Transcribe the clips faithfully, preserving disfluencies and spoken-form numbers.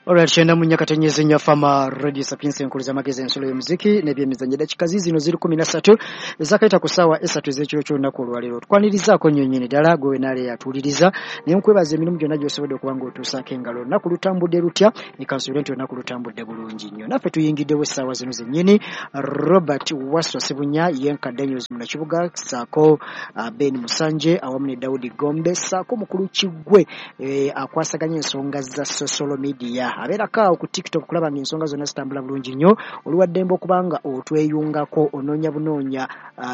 Alright, shenda munyakatenyeze nya fama Radio Sapiensi nkuliza magezi ensolo y'omuziki nebyemizanye dakika zino ziri kumi na ssatu ezakaita kusawa esatu ez'ekiro ky'olunaku olwaleero twanirizaako nnyo nnyini ddala gwe naale yatuliriza naye nkwebaza emirimu gyonna gy'osobodde okuba ng'otuusaako engalo olunaku lutambudde lutya ekansubire nti olunaku lutambudde bulungi nnyo naffe tuyingiddewo essaawa zino zennyini Robert Waswa Sebunya Yenka Daniels Munakibuga saako uh, Ben Musanje awamu ne Daudi Gombe saako mukulu Kigwe eh, akwasaganya ensonga za social media abeera kaawo ku TikTok kulaba ng'ensonga zonna zitambula bulungi nnyo oluwaddembe okubanga otweyungako onoonya bunoonya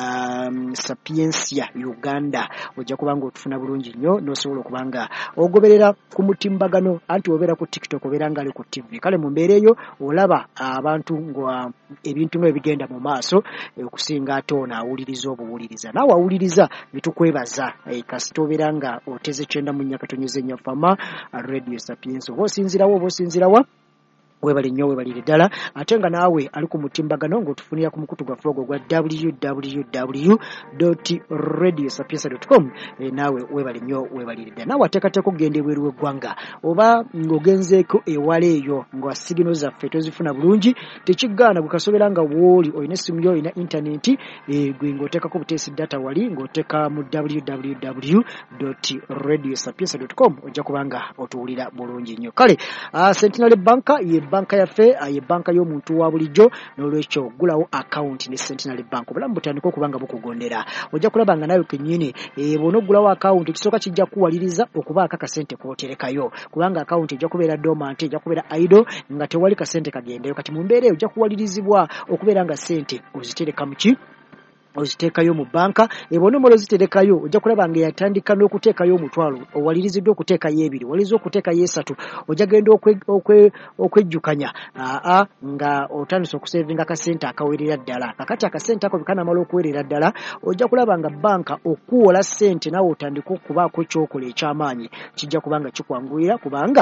um, Sapiensia Uganda ojja kubanga otufuna bulungi nnyo n'osobola okubanga ogoberera ku mutimbagano anti obeera ku TikTok obeera nga ali ku T V kale mu mbeera eyo olaba abantu nga ebintu nga ebigenda mu maaso okusinga ate ono awuliriza obuwuliriza naawe awuliriza bitukwebaza e, kasita obeera nga oteze kyenda mu nnyakatonyeze nya fama Radio Sapiensi oba osinzirawo oba osinzirawa webali nnyo webalire ddala ate nga naawe ali ku mutimbagano ng'otufunira ku mukutu gwaffe ogwo gwa w w w dot radio sapiensa dot com e, naawe webali nnyo webalire ddala naawe ateekateeka okugenda ebweru w'eggwanga oba ng'ogenzeeko ewala eyo nga sigino zaffe tozifuna bulungi tekigaana gwe kasobera nga wooli olina essimu yo olina intaneti e, gwe ng'oteekako buteesi data wali ng'oteeka mu w w w dot radio sapiensa dot com ojja kubanga otuwulira bulungi nnyo kale uh, Centenary Bank ye banka yaffe ye banka y'omuntu wa bulijjo n'olwekyo gulawo account ne Centenary Bank obulamu butandika okubanga bukugondera ojja kulaba nga nawe kennyini e, bw'onoggulawo account ekisooka kijja kuwaliriza okubaako akasente k'oterekayo kubanga account ejja kubeera dormant ejja kubeera idle nga tewali kasente kagendeyo kati mu mbeera eyo ojja kuwalirizibwa okubeera nga sente ozitereka mu ki oziteekayo mu banka ebona omolo ziterekayo ojja kulaba nga yatandika n'okuteekayo omutwalo owaliriziddwa okuteekayo ebiri walirizwa okuteekayo esatu ojja genda okwejjukanya aa nga otandise okusevinga akasente akawerera ddala kakati akasente ako bikanamala okuwerera ddala ojja kulaba nga banka okuwola sente nawe otandika okubaako ekyokola ekyamaanyi kijja kubanga kikwanguyira kubanga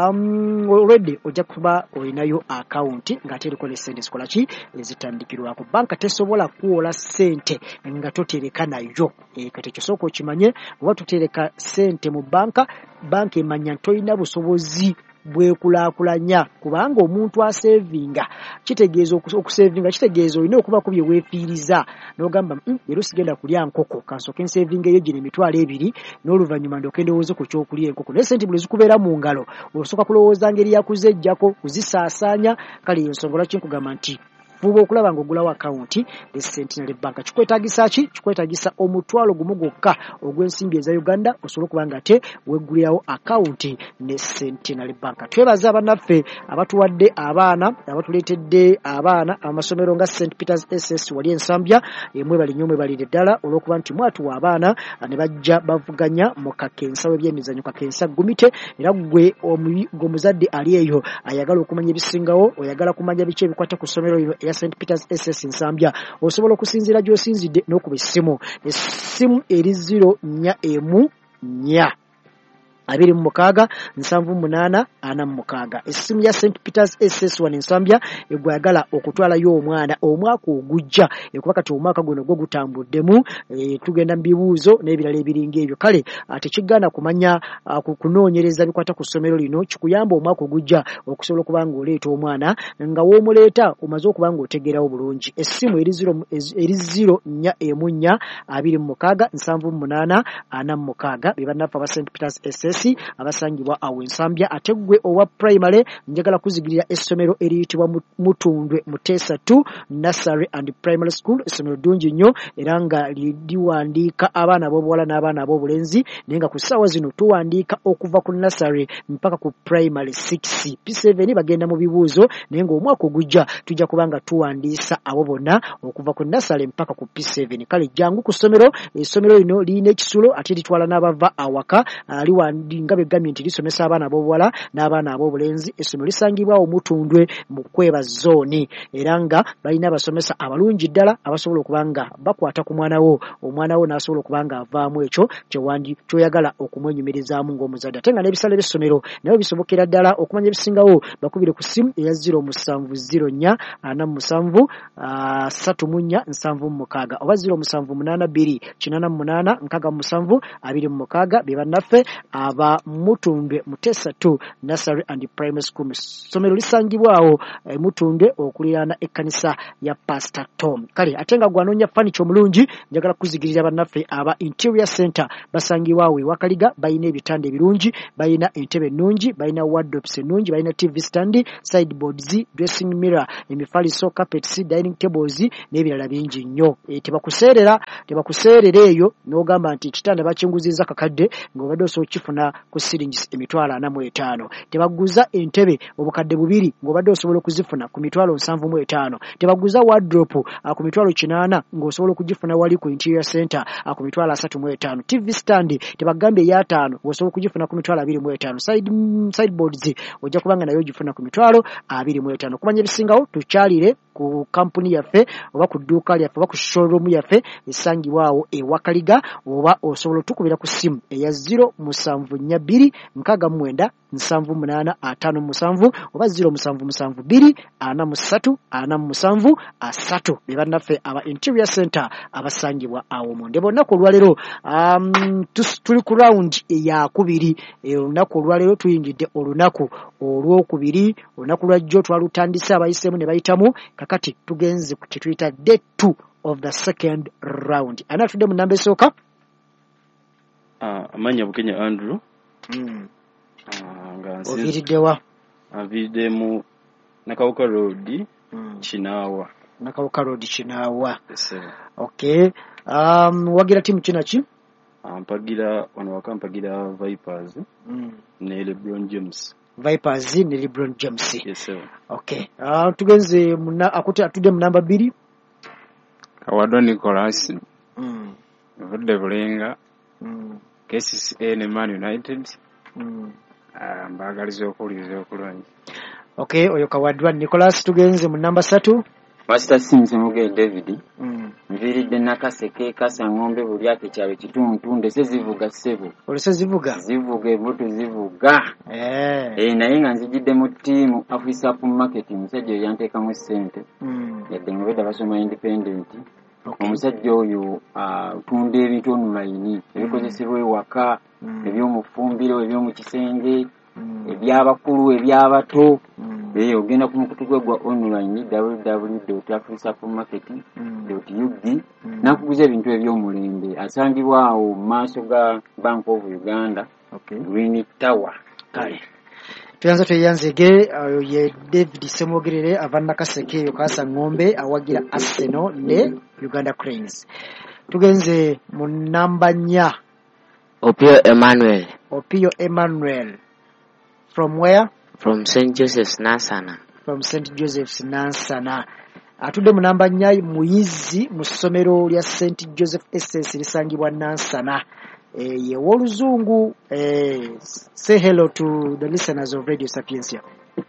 um, already ojja kuba olinayo akawunti ng'ate eriko ne sente zikola ki ezitandikirwako banka tesobola kuwola sente nga totereka nayo e, kati ekisooka okimanye oba totereka sente mu banka banka emanya tolina busobozi bwekulaakulanya kubanga omuntu asevinga kitegeeza okusevinga kitegeeza olina okuba ku bye weefiiriza n'ogamba leero sigenda kulya nkoko kansooke nsevinga eyo gino emitwalo ebiri n'oluvannyuma ndooke ndowooze ku kyokulya enkoko naye sente buli zikubeera mu ngalo osooka kulowooza ngeri yakuzeggyako kuzisaasaanya kale ensonga lwaki nkugamba nti fuba okulaba ng'ogulawo akawunti ne Centenary Bank kikwetaagisa ki kikwetaagisa omutwalo gumu gwokka ogw'ensimbi eza Uganda osobola okuba nga ate weggulirawo akawunti ne Centenary Bank twebaza abannaffe abatuwadde abaana abatuleetedde abaana amasomero nga Saint Peter's S S wali ensambya emwe bali nnyo mwebalire ddala olw'okuba nti mwatuwa abaana ne bajja bavuganya mu kakensa w'ebyemizannyo kakensa gumite era gwe omuzadde ali eyo ayagala okumanya ebisingawo oyagala kumanya biki ebikwata ku ssomero lino ya Saint Peter's S S Nsambya osobola okusinziira gy'osinzidde n'okuba essimu essimu eri zero nnya emu nnya abiri mu mukaaga nsanvu munaana ana mu mukaaga essimu ya Saint Peter's S S one Nsambya egwagala okutwalayo omwana omwaka ogujja ekuba kati omwaka guno gwo gutambuddemu e, tugenda mu bibuuzo n'ebirala ebiringa ebyo kale ate kigaana kumanya kunoonyereza bikwata ku ssomero lino kikuyamba omwaka ogujja okusobola okuba nga oleeta omwana nga w'omuleeta omaze okuba nga otegeerawo bulungi essimu eri zero nnya emu nnya abiri mu mukaaga nsanvu munaana ana mu mukaaga be bannaffe aba Saint Peter's S S abasangibwa awo Nsambya ate gwe owa primary njagala kuzigirira essomero eriyitibwa Mutundwe Mutesa two Nursery and Primary School essomero ddungi nnyo era nga liwandiika abaana ab'obuwala n'abaana ab'obulenzi naye nga ku ssaawa zino tuwandiika okuva ku nursery mpaka ku primary six P seven bagenda mu bibuuzo naye ng'omwaka ogujja tujja kuba nga tuwandiisa abo bonna okuva ku nursery mpaka ku P seven kale jangu ku ssomero essomero lino lirina ekisulo ate litwala n'abava awaka liwandi nga begambye nti lisomesa abaana ab'obuwala n'abaana ab'obulenzi essomero lisangibwa Omutundwe mu Kweba zooni era nga balina abasomesa abalungi ddala abasobola okuba nga bakwata ku mwana wo omwana wo n'asobola okuba nga avaamu ekyo kyewandi kyoyagala okumwenyumirizaamu ng'omuzadde ate nga n'ebisale by'essomero nabyo bisobokera ddala okumanya ebisingawo bakubire ku ssimu eya zero musanvu zero nnya ana mu musanvu ssatu mu nnya nsanvu mu mukaaga oba zero musanvu munaana bbiri kinaana mu munaana nkaaga mu musanvu abiri mu mukaaga be bannaffe aba Mutunde Mutesa two Nursery and Primary School. Somero lisangibwawo e, Mutunde okulirana ekkanisa ya Pastor Tom. Kale atenga gwanonya fanicho mulungi njagala kuzigirira bannaffe aba Interior Center basangibwawo Wakaliga bayina ebitande ebirungi, bayina entebe nnungi, bayina wardrobes ennungi, bayina T V stand, sideboards, dressing mirror, emifaliso, carpets, dining tables n'ebirala bingi nnyo. E, tebakuseerera tebakuseerera eyo n'ogamba nti kitanda bakinguziza kakadde ng'obadde osobola okifuna ku siringi emitwalo ana mu etaano. Tebaguza entebe obukadde bubiri ng'obadde osobola okuzifuna ku mitwalo nsanvu mu etaano. Tebaguza wardrobe ku mitwalo kinaana ng'osobola okugifuna wali ku Interior Center ku mitwalo asatu mu etaano. T V stand tebagambye ya ataano osobola okugifuna ku mitwalo abiri mu etaano. Side sideboards ojja kubanga nayo ogifuna ku mitwalo abiri mu etaano. Kumanya ebisingawo tukyalire ku kampuni yaffe oba ku dduuka lyaffe oba ku showroom yaffe esangibwawo e Wakaliga, oba osobola tukubira ku simu eya zero musanvu nnya bbiri nkaaga mu mwenda nsanvu munaana ataano musanvu oba zero musanvu musanvu bbiri ana mu ssatu ana mu musanvu asatu. Be bannaffe aba Interior Center abasangibwa awo mu Ndebe. Olunaku olwaleero um, tuli ku round eya kubiri. E, olunaku olwaleero tuyingidde olunaku olwokubiri. Olunaku lwajjo twalutandise abayiseemu ne bayitamu, kakati tugenze ku kye tuyita day two of the second round. Ana tudde mu namba esooka ah uh, amanya Bukenya Andrew. Mm. Ah, nga oviriddewa avidde mu Nakawuka Road. Mm. Chinaawa. Nakawuka Road Chinaawa. Yes, okay. Um, wagira timu kina ki? Ampagira wano wakampagira Vipers. Mm. Ne LeBron James. Vipers ne LeBron James. Yes, sir. Okay. Ah uh, tugenze muna akuti atude mu namba bbiri. Kawadwa Nicholas. Mm. Vudde Bulenga. Mm. K C C A ne Man United. Mm. Ah uh, mbagaliza okuliza okulungi. Okay, oyo Kawadwa Nicholas. Tugenze mu namba three. Master Sims Muge David. Mm. Nviridde Nakaseke Kasangombe bulyake kyabe kituntunde se zivuga sebo. Olese zivuga? Zivuga ebuto zivuga. Eh. Eh naye nga nzijidde mu team Africa Pum Marketing musajja yanteka mu center. Mm. Yadde ngweda basoma independent. Okay. Omusajja oyo atunda uh, ebintu online ebikozesebwa ewaka, mm. ebyomufumbiro, ebyomu kisenge, mm. ebyabakulu, ebyabato. Mm. Eyo ogenda ku mukutu gwe gwa online w w w dot africa pum marketing dot u g mm. nakuguza ebintu ebyomulembe. Asangibwa awo maaso ga Bank of Uganda. Okay. Green Tower. Kale tuyanza tuyanzege uh, ye David Semwogerere avanna Kaseke yo Kasa Ngombe awagira Arsenal ne Uganda Cranes. Tugenze mu namba nnya. Opio Emmanuel. Opio Emmanuel. From where? From Saint Joseph's Nansana. From Saint Joseph's Nansana. Atude mu namba nnya muyizi mu ssomero lya Saint Joseph S S lisangibwa Nansana. Eh, ye woluzungu. Eh, say hello to the listeners of Radio Sapientia.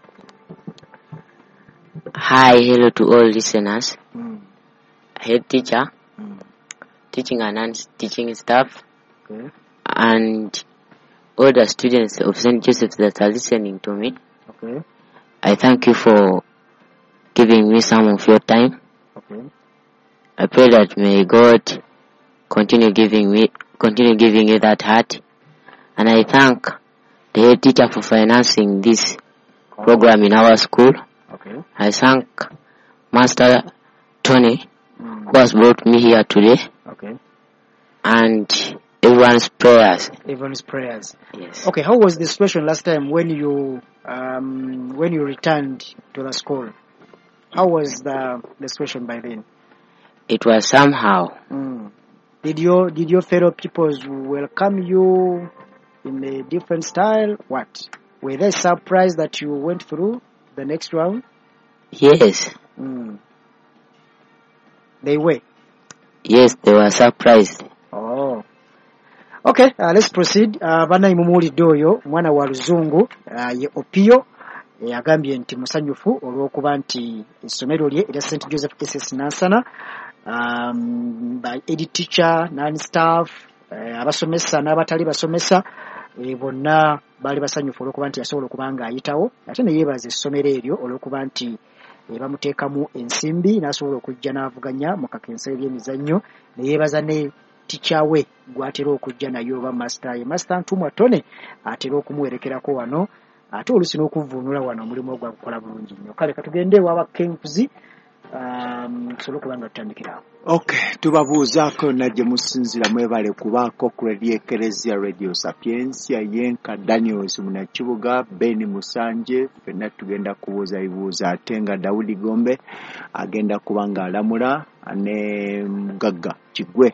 Hi, hello to all listeners. Mm. Head teacher, mm. teaching and non-teaching staff, okay. and all the students of Saint Joseph's that are listening to me. Okay. I thank you for giving me some of your time. Okay. I pray that may God continue giving me, continue giving you that heart. And I thank the head teacher for financing this oh. program in our school. Okay. I thank Master Tony, mm. who has brought me here today. Okay. And everyone's prayers. Everyone's prayers. Yes. Okay, how was the situation last time when you um, when you returned to the school? How was the the situation by then? It was somehow. Mm. Did your did your fellow peoples welcome you in a different style? What? Were they surprised that you went through the next round? Yes. Mm. They were. Yes, they were surprised. Oh. Okay, uh, let's proceed. Uh, bana imumulidde oyo mwana wa luzungu uh, ye Opio yagambye nti musanyufu olw'okuba nti essomero lye erya Saint Joseph S S Nansana um, by edi teacher, non-staff, uh, abasomesa n'abatali basomesa e, bonna bali basanyufu olw'okuba nti yasobola okuba nga ayitawo ate ne yeebaza essomero eryo olw'okuba nti e, bamuteekamu ensimbi n'asobola okujja n'avuganya mu kakensa eby'emizannyo ne yeebaza ne teacher we gwatera okujja nayo oba master ye master Ntumwa Tone atera okumuwerekerako wano ate olusi n'okuvvuunula wano omulimu ogwa kukola bulungi nnyo kale katugende waba Kempuzi um solo kubanga tutandikira okay tubabuuzaako najje musinzira mwebale kubaako ku radio Eklezia Radio Sapiensia yenka Daniels Munakibuga Ben Musanje fenna tugenda kubuuza ibuuza ate nga Daudi Gombe agenda kubanga alamula ne Mugagga Kigwe